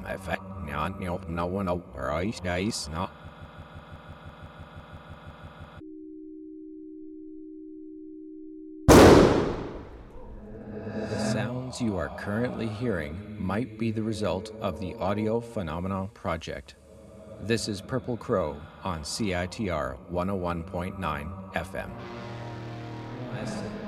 The sounds you are currently hearing might be the result of the Audio Phenomena Project. This is Purple Crow on CITR 101.9 FM.